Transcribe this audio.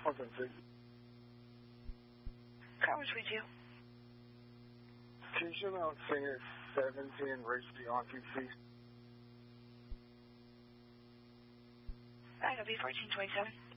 Open seat. Carver's with you. Keisha on Senior 17, Rachel on PC. Alright, it'll be 1427.